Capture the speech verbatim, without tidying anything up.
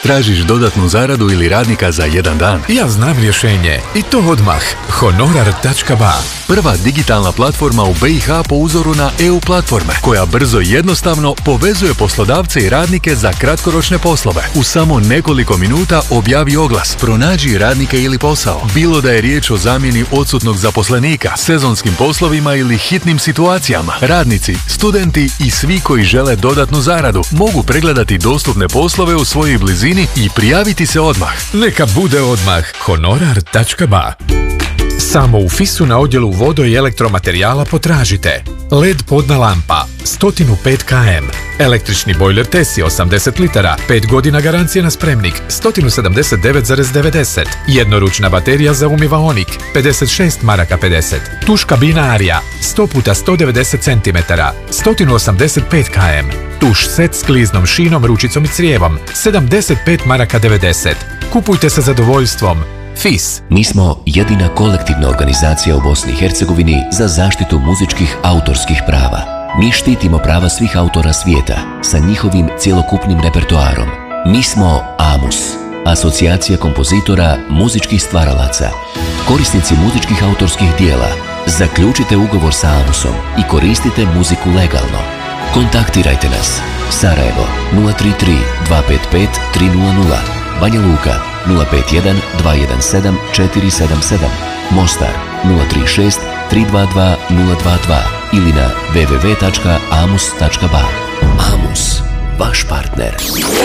Tražiš dodatnu zaradu ili radnika za jedan dan? Ja znam rješenje. I to odmah. Honorar tačka ba. Prva digitalna platforma u be i ha po uzoru na e u platforme, koja brzo i jednostavno povezuje poslodavce i radnike za kratkoročne poslove. U samo nekoliko minuta objavi oglas, pronađi radnike ili posao. Bilo da je riječ o zamjeni odsutnog zaposlenika, sezonskim poslovima ili hitnim situacijama. Radnici, studenti i svi koji žele dodatnu zaradu mogu pregledati dostupne poslove u svojoj blizini i prijaviti se odmah. Neka bude odmah. Honorar tačka ba. Samo u Fisu na odjelu vodo i elektromaterijala potražite el e de podna lampa sto pet kilometara, električni bojler Tesi osamdeset litara, pet godina garancije na spremnik sto sedamdeset devet zarez devedeset, jednoručna baterija za umivaonik pedeset šest maraka pedeset, tuš kabina Arija sto puta sto devedeset centimetara sto osamdeset pet kilometara, tuš set s kliznom šinom, ručicom i crijevom sedamdeset pet maraka devedeset. Kupujte sa zadovoljstvom. Fis. Mi smo jedina kolektivna organizacija u Bosni i Hercegovini za zaštitu muzičkih autorskih prava. Mi štitimo prava svih autora svijeta sa njihovim cjelokupnim repertoarom. Mi smo AMUS, Asocijacija kompozitora muzičkih stvaralaca. Korisnici muzičkih autorskih dijela, zaključite ugovor sa AMUSom i koristite muziku legalno. Kontaktirajte nas. Sarajevo nula tri tri dva pet pet tri nula nula, Banja Luka nula pet jedan dva jedan sedam četiri sedam sedam, Mostar nula tri šest tri dva dva nula dva dva ili na w w w tačka amus tačka ba. AMUS, vaš partner.